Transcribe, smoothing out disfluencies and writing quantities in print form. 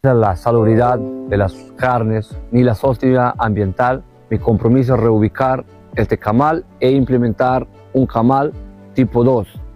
la salubridad de las carnes ni la sostenibilidad ambiental. Mi compromiso es reubicar este camal e implementar un camal tipo 2.